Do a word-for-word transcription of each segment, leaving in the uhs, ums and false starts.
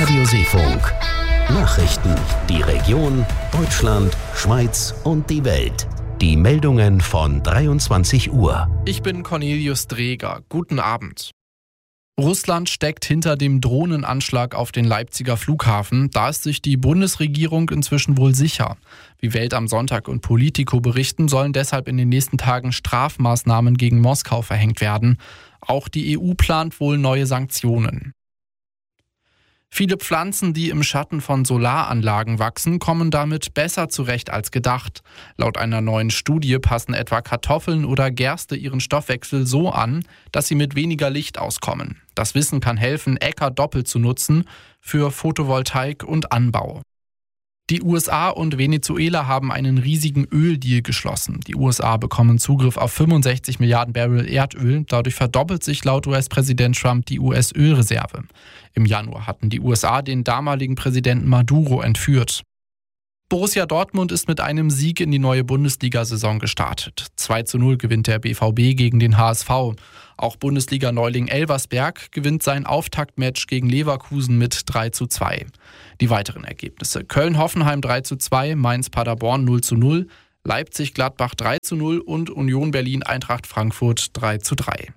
Radio Seefunk. Nachrichten, die Region, Deutschland, Schweiz und die Welt. Die Meldungen von dreiundzwanzig Uhr. Ich bin Cornelius Dreger. Guten Abend. Russland steckt hinter dem Drohnenanschlag auf den Leipziger Flughafen. Da ist sich die Bundesregierung inzwischen wohl sicher. Wie Welt am Sonntag und Politico berichten, sollen deshalb in den nächsten Tagen Strafmaßnahmen gegen Moskau verhängt werden. Auch die E U plant wohl neue Sanktionen. Viele Pflanzen, die im Schatten von Solaranlagen wachsen, kommen damit besser zurecht als gedacht. Laut einer neuen Studie passen etwa Kartoffeln oder Gerste ihren Stoffwechsel so an, dass sie mit weniger Licht auskommen. Das Wissen kann helfen, Äcker doppelt zu nutzen für Photovoltaik und Anbau. Die U S A und Venezuela haben einen riesigen Öldeal geschlossen. Die U S A bekommen Zugriff auf fünfundsechzig Milliarden Barrel Erdöl. Dadurch verdoppelt sich laut U S-Präsident Trump die U S-Ölreserve. Im Januar hatten die U S A den damaligen Präsidenten Maduro entführt. Borussia Dortmund ist mit einem Sieg in die neue Bundesliga-Saison gestartet. zwei zu null gewinnt der B V B gegen den H S V. Auch Bundesliga-Neuling Elversberg gewinnt sein Auftaktmatch gegen Leverkusen mit drei zu zwei. Die weiteren Ergebnisse: Köln-Hoffenheim drei zu zwei, Mainz-Paderborn null zu null, Leipzig-Gladbach drei zu null und Union Berlin-Eintracht Frankfurt drei zu drei.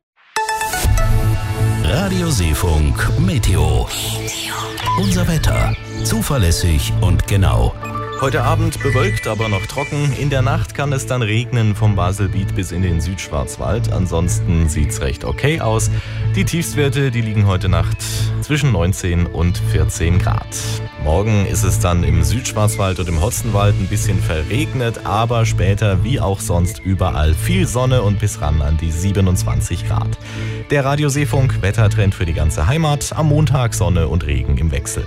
Radio Seefunk Meteo. Unser Wetter. Zuverlässig und genau. Heute Abend bewölkt, aber noch trocken. In der Nacht kann es dann regnen vom Baselbiet bis in den Südschwarzwald. Ansonsten sieht's recht okay aus. Die Tiefstwerte, die liegen heute Nacht zwischen neunzehn und vierzehn Grad. Morgen ist es dann im Südschwarzwald und im Hotzenwald ein bisschen verregnet, aber später wie auch sonst überall viel Sonne und bis ran an die siebenundzwanzig Grad. Der Radio Seefunk Wettertrend für die ganze Heimat. Am Montag Sonne und Regen im Wechsel.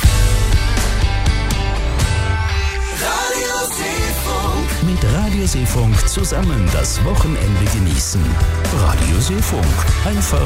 Mit Radio Seefunk zusammen das Wochenende genießen. Radio Seefunk. Einfach